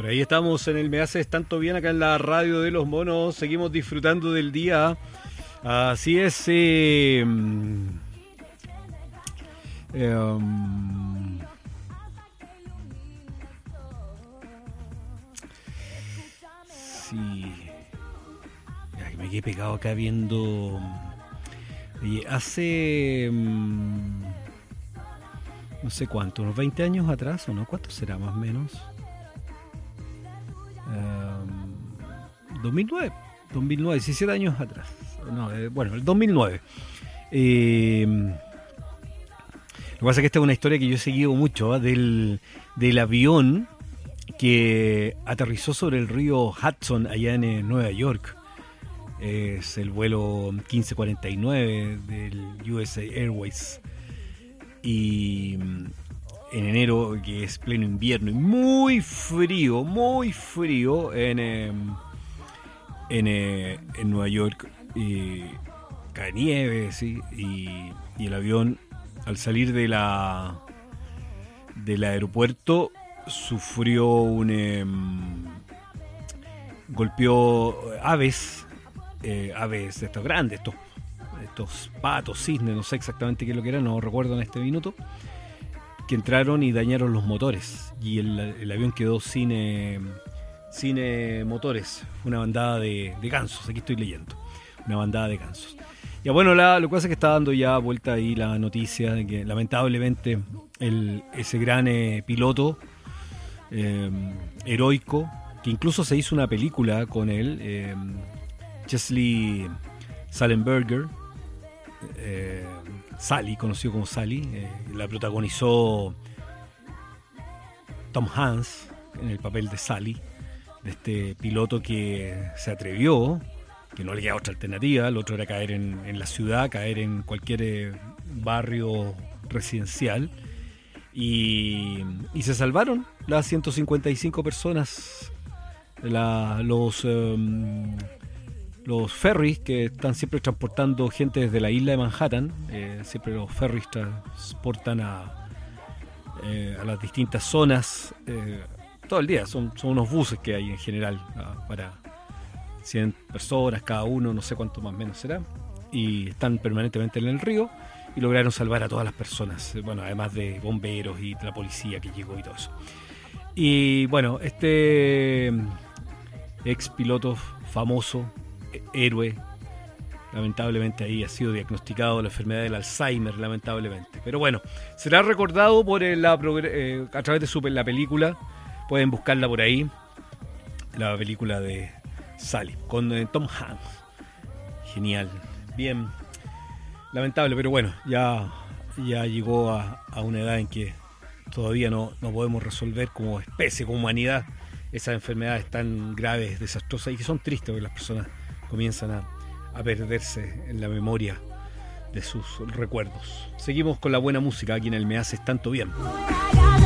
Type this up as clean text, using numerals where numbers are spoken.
Por ahí estamos en el Me Haces Tanto Bien, acá en la radio de los monos. Seguimos disfrutando del día. Así es. Sí. Ay, me quedé pegado acá viendo. Oye, hace. No sé cuánto, unos 20 años atrás, ¿o no? ¿Cuánto será más o menos? 2009, 17 años atrás. No, bueno, el 2009. Lo que pasa es que esta es una historia que yo he seguido mucho, del avión que aterrizó sobre el río Hudson allá en Nueva York. Es el vuelo 1549 del USA Airways. Y en enero, que es pleno invierno y muy frío en Nueva York, cae nieve, ¿sí? Y el avión, al salir del aeropuerto, sufrió golpeó aves de estos grandes, estos patos, cisnes, no sé exactamente qué es lo que era, no recuerdo en este minuto, que entraron y dañaron los motores, y el avión quedó sin motores. Una bandada de gansos, aquí estoy leyendo, una bandada de gansos. Ya bueno, lo que pasa es que está dando ya vuelta ahí la noticia de que lamentablemente ese gran piloto heroico, que incluso se hizo una película con él, Chesley Sullenberger, Sally, conocido como Sally, la protagonizó Tom Hanks en el papel de Sally, de este piloto que se atrevió, que no le queda otra alternativa. El otro era caer en la ciudad, caer en cualquier barrio residencial, y se salvaron las 155 personas, los ferries que están siempre transportando gente desde la isla de Manhattan. Siempre los ferries transportan a las distintas zonas todo el día. Son unos buses que hay en general para 100 personas cada uno, no sé cuánto más o menos será, y están permanentemente en el río, y lograron salvar a todas las personas, bueno, además de bomberos y de la policía que llegó y todo eso. Y bueno, este ex piloto famoso, héroe, lamentablemente ahí ha sido diagnosticado la enfermedad del Alzheimer, lamentablemente. Pero bueno, será recordado por a través de la película. Pueden buscarla por ahí, la película de Sally, con Tom Hanks. Genial, bien lamentable, pero bueno, ya llegó a una edad en que todavía no podemos resolver como especie, como humanidad, esas enfermedades tan graves, desastrosas, y que son tristes, porque las personas comienzan a perderse en la memoria de sus recuerdos. Seguimos con la buena música aquí en el Me Haces Tanto Bien.